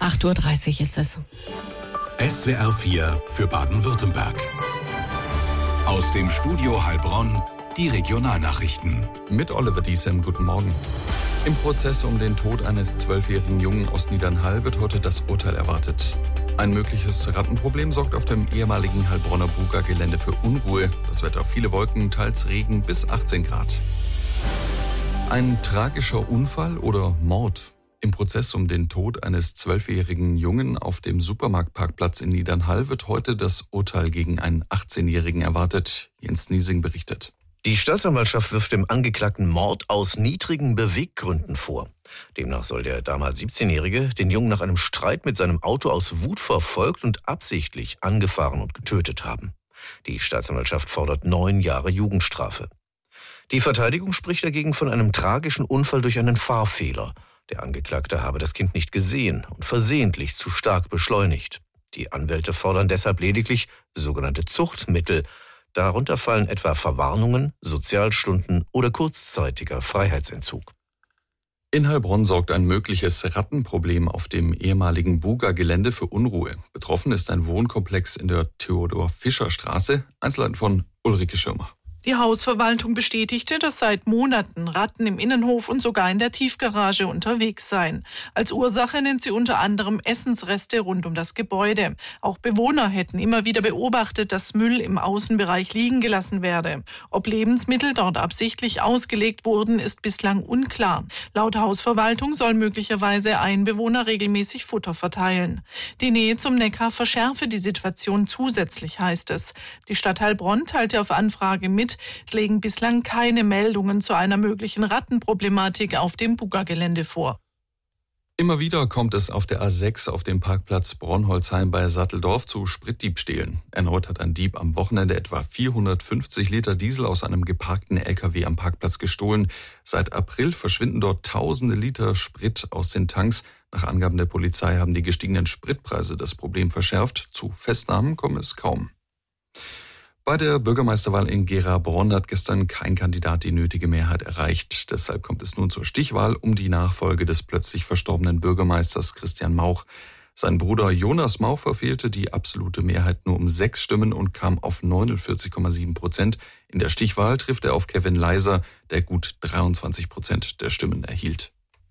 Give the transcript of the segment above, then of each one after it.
8.30 Uhr ist es. SWR 4 für Baden-Württemberg. Aus dem Studio Heilbronn, die Regionalnachrichten. Mit Oliver Diesem, guten Morgen. Im Prozess um den Tod eines 12-jährigen Jungen aus Niedernhall wird heute das Urteil erwartet. Ein mögliches Rattenproblem sorgt auf dem ehemaligen Heilbronner Buga-Gelände für Unruhe. Das Wetter viele Wolken, teils Regen bis 18 Grad. Ein tragischer Unfall oder Mord? Im Prozess um den Tod eines 12-jährigen Jungen auf dem Supermarktparkplatz in Niedernhall wird heute das Urteil gegen einen 18-Jährigen erwartet. Jens Niesing berichtet. Die Staatsanwaltschaft wirft dem Angeklagten Mord aus niedrigen Beweggründen vor. Demnach soll der damals 17-Jährige den Jungen nach einem Streit mit seinem Auto aus Wut verfolgt und absichtlich angefahren und getötet haben. Die Staatsanwaltschaft fordert 9 Jahre Jugendstrafe. Die Verteidigung spricht dagegen von einem tragischen Unfall durch einen Fahrfehler. Der Angeklagte habe das Kind nicht gesehen und versehentlich zu stark beschleunigt. Die Anwälte fordern deshalb lediglich sogenannte Zuchtmittel. Darunter fallen etwa Verwarnungen, Sozialstunden oder kurzzeitiger Freiheitsentzug. In Heilbronn sorgt ein mögliches Rattenproblem auf dem ehemaligen Buga-Gelände für Unruhe. Betroffen ist ein Wohnkomplex in der Theodor-Fischer-Straße. Einzelheiten von Ulrike Schirmer. Die Hausverwaltung bestätigte, dass seit Monaten Ratten im Innenhof und sogar in der Tiefgarage unterwegs seien. Als Ursache nennt sie unter anderem Essensreste rund um das Gebäude. Auch Bewohner hätten immer wieder beobachtet, dass Müll im Außenbereich liegen gelassen werde. Ob Lebensmittel dort absichtlich ausgelegt wurden, ist bislang unklar. Laut Hausverwaltung soll möglicherweise ein Bewohner regelmäßig Futter verteilen. Die Nähe zum Neckar verschärfe die Situation zusätzlich, heißt es. Die Stadt Heilbronn teilte auf Anfrage mit, es legen bislang keine Meldungen zu einer möglichen Rattenproblematik auf dem Buga-Gelände vor. Immer wieder kommt es auf der A6 auf dem Parkplatz Bronholzheim bei Satteldorf zu Spritdiebstählen. Erneut hat ein Dieb am Wochenende etwa 450 Liter Diesel aus einem geparkten LKW am Parkplatz gestohlen. Seit April verschwinden dort tausende Liter Sprit aus den Tanks. Nach Angaben der Polizei haben die gestiegenen Spritpreise das Problem verschärft. Zu Festnahmen komme es kaum. Bei der Bürgermeisterwahl in Gera-Bronn hat gestern kein Kandidat die nötige Mehrheit erreicht. Deshalb kommt es nun zur Stichwahl um die Nachfolge des plötzlich verstorbenen Bürgermeisters Christian Mauch. Sein Bruder Jonas Mauch verfehlte die absolute Mehrheit nur um 6 Stimmen und kam auf 49,7%. In der Stichwahl trifft er auf Kevin Leiser, der gut 23% der Stimmen erhielt.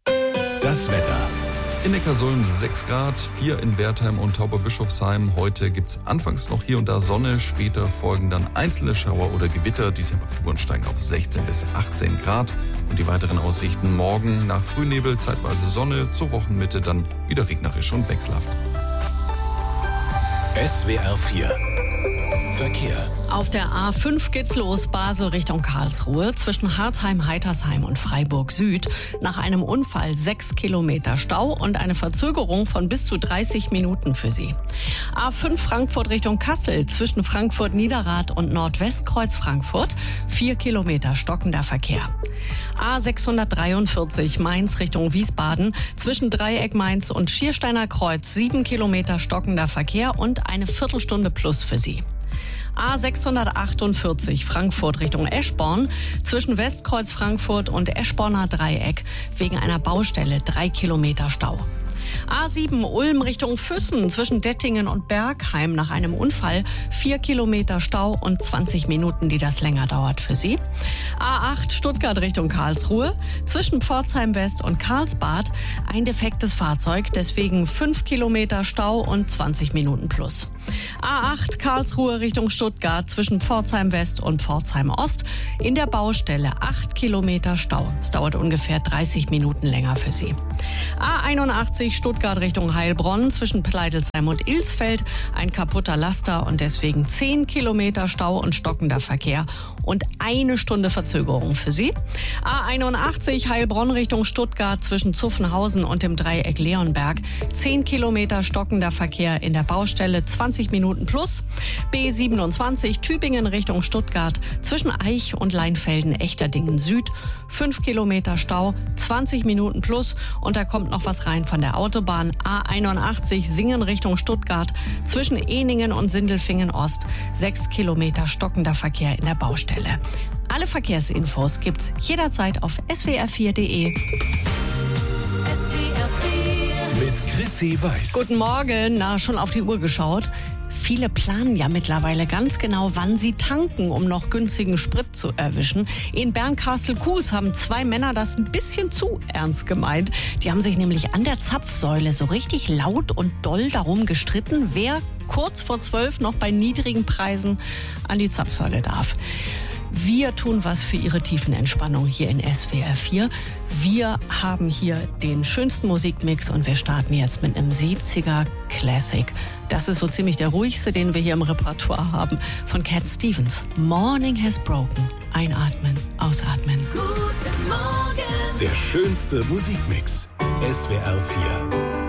Das Wetter. In Neckarsulm 6 Grad, 4 in Wertheim und Tauberbischofsheim. Heute gibt's anfangs noch hier und da Sonne, später folgen dann einzelne Schauer oder Gewitter. Die Temperaturen steigen auf 16 bis 18 Grad. Und die weiteren Aussichten: morgen nach Frühnebel zeitweise Sonne, zur Wochenmitte dann wieder regnerisch und wechselhaft. SWR 4 Verkehr. Auf der A5 geht's los, Basel Richtung Karlsruhe, zwischen Hartheim, Heitersheim und Freiburg Süd. Nach einem Unfall 6 Kilometer Stau und eine Verzögerung von bis zu 30 Minuten für Sie. A5 Frankfurt Richtung Kassel, zwischen Frankfurt Niederrad und Nordwestkreuz Frankfurt, 4 Kilometer stockender Verkehr. A643 Mainz Richtung Wiesbaden, zwischen Dreieck Mainz und Schiersteiner Kreuz, 7 Kilometer stockender Verkehr und eine Viertelstunde plus für Sie. A648 Frankfurt Richtung Eschborn, zwischen Westkreuz Frankfurt und Eschborner Dreieck, wegen einer Baustelle 3 Kilometer Stau. A7 Ulm Richtung Füssen, zwischen Dettingen und Bergheim, nach einem Unfall 4 Kilometer Stau und 20 Minuten, die das länger dauert für Sie. A8 Stuttgart Richtung Karlsruhe, zwischen Pforzheim West und Karlsbad, ein defektes Fahrzeug, deswegen 5 Kilometer Stau und 20 Minuten plus. A8 Karlsruhe Richtung Stuttgart, zwischen Pforzheim West und Pforzheim Ost, in der Baustelle 8 Kilometer Stau. Es dauert ungefähr 30 Minuten länger für Sie. A81 Stuttgart Richtung Heilbronn, zwischen Pleidelsheim und Ilsfeld, ein kaputter Laster und deswegen 10 Kilometer Stau und stockender Verkehr und 1 Stunde Verzögerung für Sie. A81 Heilbronn Richtung Stuttgart, zwischen Zuffenhausen und dem Dreieck Leonberg, 10 Kilometer stockender Verkehr in der Baustelle, 20 Minuten plus. B27 Tübingen Richtung Stuttgart, zwischen Eich und Leinfelden-Echterdingen Süd, 5 Kilometer Stau, 20 Minuten plus. Und da kommt noch was rein von der Autobahn. A81 Singen Richtung Stuttgart, zwischen Ehningen und Sindelfingen Ost, 6 Kilometer stockender Verkehr in der Baustelle. Alle Verkehrsinfos gibt's jederzeit auf swr4.de. Mit Chrissy Weiß. Guten Morgen. Na, schon auf die Uhr geschaut? Viele planen ja mittlerweile ganz genau, wann sie tanken, um noch günstigen Sprit zu erwischen. In Bernkastel-Kues haben 2 Männer das ein bisschen zu ernst gemeint. Die haben sich nämlich an der Zapfsäule so richtig laut und doll darum gestritten, wer kurz vor 12 noch bei niedrigen Preisen an die Zapfsäule darf. Wir tun was für Ihre Tiefenentspannung hier in SWR 4. Wir haben hier den schönsten Musikmix und wir starten jetzt mit einem 70er Classic. Das ist so ziemlich der ruhigste, den wir hier im Repertoire haben, von Cat Stevens. Morning has broken. Einatmen, ausatmen. Guten Morgen. Der schönste Musikmix. SWR 4.